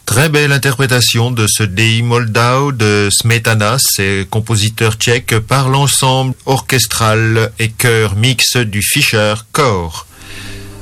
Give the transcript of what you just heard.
Très belle interprétation de ce Dei Moldau de Smetana, c'est compositeur tchèque par l'ensemble orchestral et chœur mix du Fischer Chor.